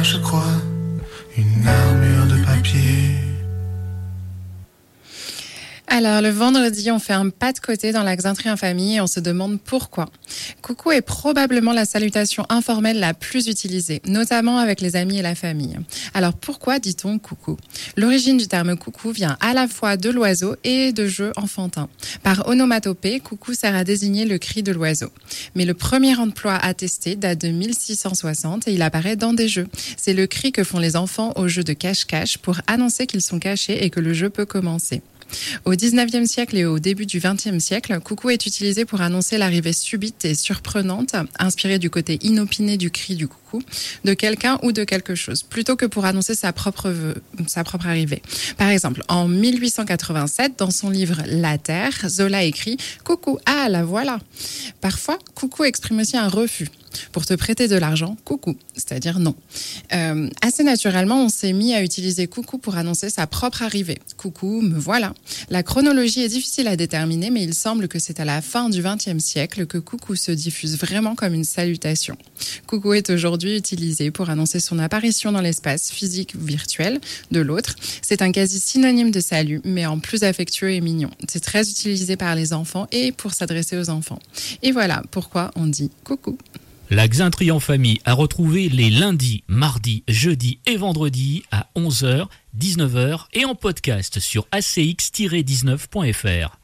je crois, une armure de papier. Alors, le vendredi, on fait un pas de côté dans la Xainterie en famille et on se demande pourquoi. Coucou est probablement la salutation informelle la plus utilisée, notamment avec les amis et la famille. Alors, pourquoi dit-on coucou ? L'origine du terme coucou vient à la fois de l'oiseau et de jeux enfantins. Par onomatopée, coucou sert à désigner le cri de l'oiseau. Mais le premier emploi attesté date de 1660 et il apparaît dans des jeux. C'est le cri que font les enfants au jeu de cache-cache pour annoncer qu'ils sont cachés et que le jeu peut commencer. Au 19e siècle et au début du 20e siècle, coucou est utilisé pour annoncer l'arrivée subite et surprenante, inspirée du côté inopiné du cri du coucou, de quelqu'un ou de quelque chose, plutôt que pour annoncer sa propre arrivée. Par exemple, en 1887, dans son livre La Terre, Zola écrit « Coucou, ah la voilà ». Parfois, coucou exprime aussi un refus. Pour te prêter de l'argent, coucou, c'est-à-dire non. Assez naturellement, on s'est mis à utiliser coucou pour annoncer sa propre arrivée. Coucou, me voilà. La chronologie est difficile à déterminer, mais il semble que c'est à la fin du XXe siècle que coucou se diffuse vraiment comme une salutation. Coucou est aujourd'hui utilisé pour annoncer son apparition dans l'espace physique ou virtuel de l'autre. C'est un quasi synonyme de salut, mais en plus affectueux et mignon. C'est très utilisé par les enfants et pour s'adresser aux enfants. Et voilà pourquoi on dit coucou. La Xainterie en famille a retrouvé les lundis, mardis, jeudis et vendredis à 11h, 19h et en podcast sur acx-19.fr.